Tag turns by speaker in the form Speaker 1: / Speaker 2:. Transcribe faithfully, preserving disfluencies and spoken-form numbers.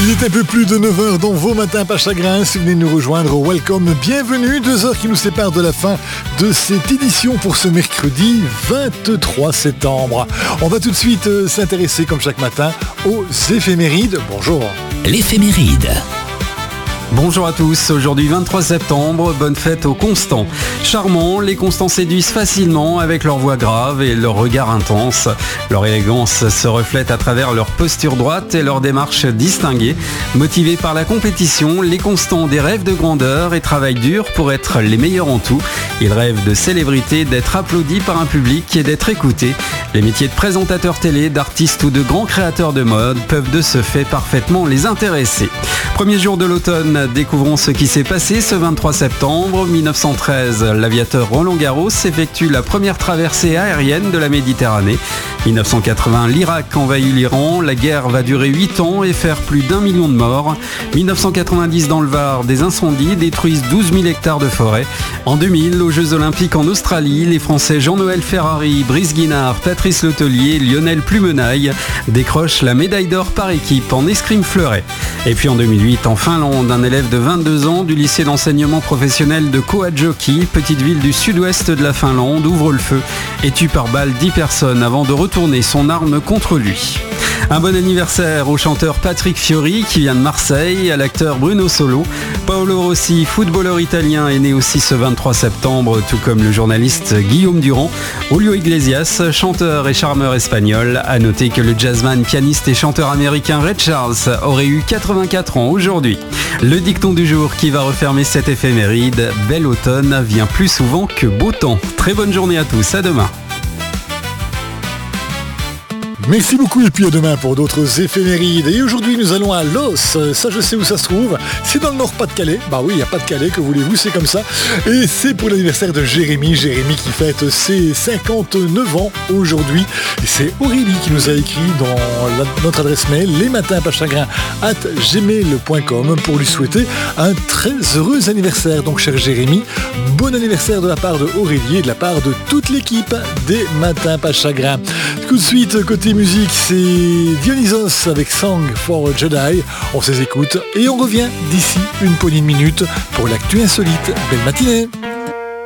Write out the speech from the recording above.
Speaker 1: Il est un peu plus de neuf heures dans vos matins pas chagrin. Si vous venez de nous rejoindre, welcome, bienvenue. Deux heures qui nous séparent de la fin de cette édition pour ce mercredi vingt-trois septembre. On va tout de suite euh, s'intéresser, comme chaque matin, aux éphémérides. Bonjour.
Speaker 2: L'éphéméride.
Speaker 3: Bonjour à tous, aujourd'hui vingt-trois septembre, bonne fête aux Constants. Charmants, les Constants séduisent facilement avec leur voix grave et leur regard intense. Leur élégance se reflète à travers leur posture droite et leur démarche distinguée. Motivés par la compétition, les Constants ont des rêves de grandeur et travaillent dur pour être les meilleurs en tout. Ils rêvent de célébrité, d'être applaudis par un public et d'être écoutés. Les métiers de présentateur télé, d'artistes ou de grands créateurs de mode peuvent de ce fait parfaitement les intéresser. Premier jour de l'automne, découvrons ce qui s'est passé ce vingt-trois septembre mille neuf cent treize. L'aviateur Roland Garros effectue la première traversée aérienne de la Méditerranée. mille neuf cent quatre-vingts, l'Irak envahit l'Iran. La guerre va durer huit ans et faire plus d'un million de morts. mille neuf cent quatre-vingt-dix, dans le Var, des incendies détruisent douze mille hectares de forêt. En deux mille, aux Jeux Olympiques en Australie, les Français Jean-Noël Ferrari, Brice Guinard, Patrice Letellier, Lionel Plumenaille décrochent la médaille d'or par équipe en escrime fleuret. Et puis en deux mille huit, en Finlande, un élève de vingt-deux ans du lycée d'enseignement professionnel de Kauhajoki, petite ville du sud-ouest de la Finlande, ouvre le feu et tue par balle dix personnes avant de retourner son arme contre lui. Un bon anniversaire au chanteur Patrick Fiori qui vient de Marseille, à l'acteur Bruno Solo. Paolo Rossi, footballeur italien, est né aussi ce vingt-trois septembre, tout comme le journaliste Guillaume Durand. Julio Iglesias, chanteur et charmeur espagnol. A noter que le jazzman, pianiste et chanteur américain Ray Charles aurait eu quatre-vingt-quatre ans aujourd'hui. Le dicton du jour qui va refermer cette éphéméride: bel automne vient plus souvent que beau temps. Très bonne journée à tous, à demain.
Speaker 1: Merci beaucoup et puis à demain pour d'autres éphémérides. Et aujourd'hui nous allons à Los, ça je sais où ça se trouve, c'est dans le Nord-Pas-de-Calais. Bah oui, il n'y a pas de Calais, que voulez-vous, c'est comme ça. Et c'est pour l'anniversaire de Jérémy, Jérémy qui fête ses cinquante-neuf ans aujourd'hui. Et c'est Aurélie qui nous a écrit dans la, notre adresse mail lesmatinspachagrin arobase gmail point com pour lui souhaiter un très heureux anniversaire. Donc cher Jérémy, bon anniversaire de la part de Aurélie et de la part de toute l'équipe des Matins Pas Chagrin. Tout de suite, côté musique, c'est Dionysos avec Song for a Jedi. On se les écoute et on revient d'ici une poignée de minutes pour l'actu insolite. Belle matinée.